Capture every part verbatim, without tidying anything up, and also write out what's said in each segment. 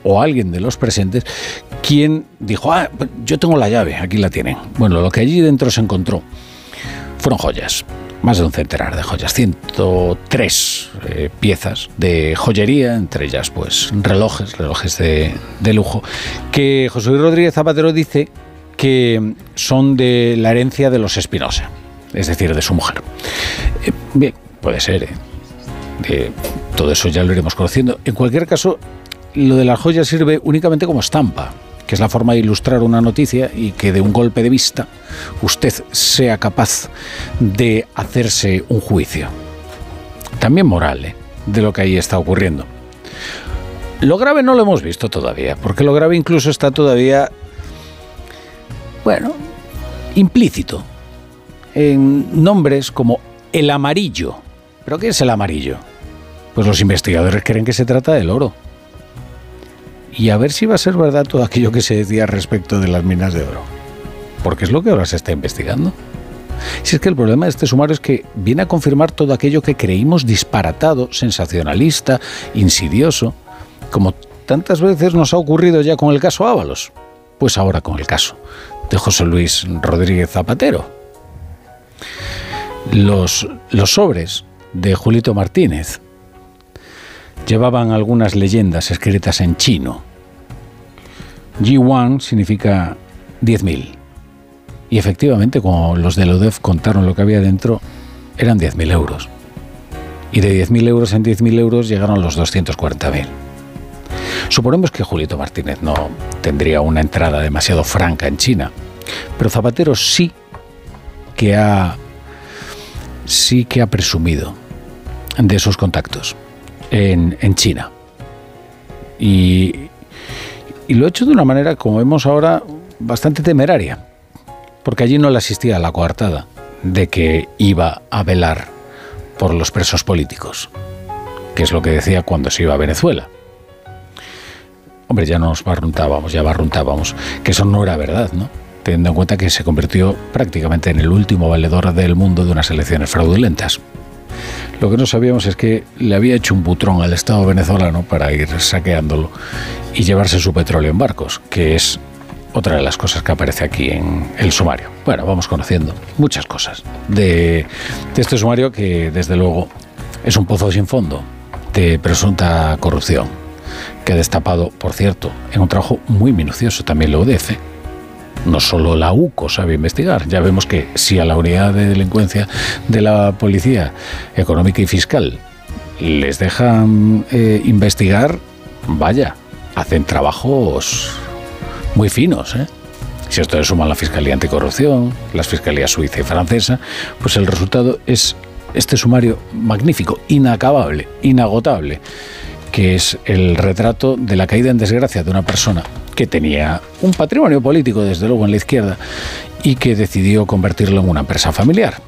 o alguien de los presentes, quien dijo, ah, yo tengo la llave, aquí la tienen. Bueno, lo que allí dentro se encontró fueron joyas, más de un centenar de joyas, ciento tres eh, piezas de joyería, entre ellas pues relojes, relojes de, de lujo, que José Luis Rodríguez Zapatero dice que son de la herencia de los Espinosa, es decir, de su mujer. Eh, bien, puede ser, ¿eh? De, todo eso ya lo iremos conociendo. En cualquier caso, lo de las joyas sirve únicamente como estampa, que es la forma de ilustrar una noticia y que de un golpe de vista usted sea capaz de hacerse un juicio, también moral, ¿eh?, de lo que ahí está ocurriendo. Lo grave no lo hemos visto todavía, porque lo grave incluso está todavía, bueno, implícito en nombres como el amarillo. ¿Pero qué es el amarillo? Pues los investigadores creen que se trata del oro. Y a ver si va a ser verdad todo aquello que se decía respecto de las minas de oro. Porque es lo que ahora se está investigando. Si es que el problema de este sumario es que viene a confirmar todo aquello que creímos disparatado, sensacionalista, insidioso, como tantas veces nos ha ocurrido ya con el caso Ábalos. Pues ahora con el caso de José Luis Rodríguez Zapatero. Los, los sobres de Julito Martínez llevaban algunas leyendas escritas en chino. G uno significa diez mil. Y efectivamente, como los de la U D E F contaron lo que había dentro, eran diez mil euros. Y de diez mil euros en diez mil euros llegaron los doscientos cuarenta mil. Suponemos que Julito Martínez no tendría una entrada demasiado franca en China, pero Zapatero sí que ha, sí que ha presumido de sus contactos en, en China. Y, y lo ha hecho de una manera, como vemos ahora, bastante temeraria, porque allí no le asistía a la coartada de que iba a velar por los presos políticos, que es lo que decía cuando se iba a Venezuela. Hombre, ya nos barruntábamos, ya barruntábamos, que eso no era verdad, ¿no? Teniendo en cuenta que se convirtió prácticamente en el último valedor del mundo de unas elecciones fraudulentas. Lo que no sabíamos es que le había hecho un butrón al Estado venezolano para ir saqueándolo y llevarse su petróleo en barcos, que es otra de las cosas que aparece aquí en el sumario. Bueno, vamos conociendo muchas cosas de, de este sumario que, desde luego, es un pozo sin fondo de presunta corrupción, que ha destapado, por cierto, en un trabajo muy minucioso también la U D E F. No solo la U C O sabe investigar. Ya vemos que si a la unidad de delincuencia de la Policía Económica y Fiscal les dejan eh, investigar, vaya, hacen trabajos muy finos, ¿eh? Si esto le suman la Fiscalía Anticorrupción, las Fiscalías Suiza y Francesa, pues el resultado es este sumario magnífico, inacabable, inagotable, que es el retrato de la caída en desgracia de una persona que tenía un patrimonio político, desde luego, en la izquierda, y que decidió convertirlo en una empresa familiar.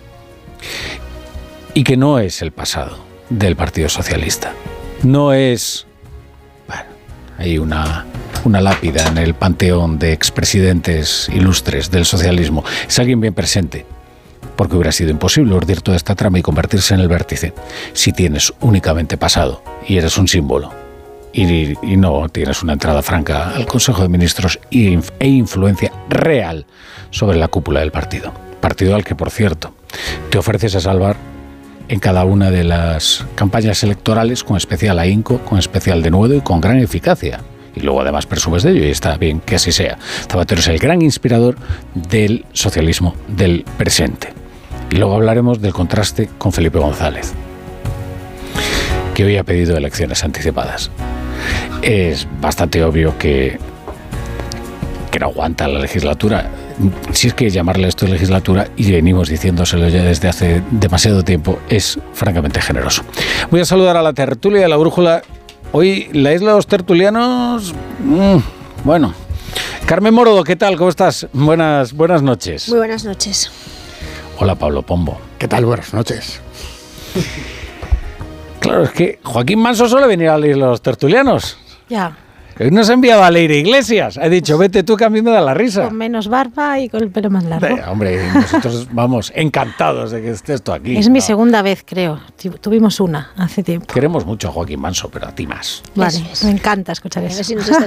Y que no es el pasado del Partido Socialista. No es... Bueno, hay una, una lápida en el panteón de expresidentes ilustres del socialismo. Es alguien bien presente, porque hubiera sido imposible urdir toda esta trama y convertirse en el vértice si tienes únicamente pasado y eres un símbolo. Y, y no tienes una entrada franca al Consejo de Ministros e, e influencia real sobre la cúpula del partido. Partido al que, por cierto, te ofreces a salvar en cada una de las campañas electorales, con especial ahínco, con especial denuedo y con gran eficacia. Y luego además presumes de ello, y está bien que así sea. Zapatero es el gran inspirador del socialismo del presente. Y luego hablaremos del contraste con Felipe González, que hoy ha pedido elecciones anticipadas. Es bastante obvio que, que no aguanta la legislatura. Si es que llamarle esto legislatura, y venimos diciéndoselo ya desde hace demasiado tiempo, es francamente generoso. Voy a saludar a la tertulia de la brújula. Hoy la isla de los tertulianos... Mmm, bueno. Carmen Morodo, ¿qué tal? ¿Cómo estás? Buenas, buenas noches. Muy buenas noches. Hola, Pablo Pombo. ¿Qué tal? Buenas noches. Claro, es que Joaquín Manso suele venir a la isla de los tertulianos. Ya. Hoy nos ha enviado a Leire Iglesias. Ha dicho, vete tú, que a mí me da la risa. Con menos barba y con el pelo más largo. Eh, hombre, nosotros vamos encantados de que estés tú aquí. Es ¿no? mi segunda vez, creo. Tuvimos una hace tiempo. Queremos mucho a Joaquín Manso, pero a ti más. Vale, me encanta escuchar eso. A ver si nos está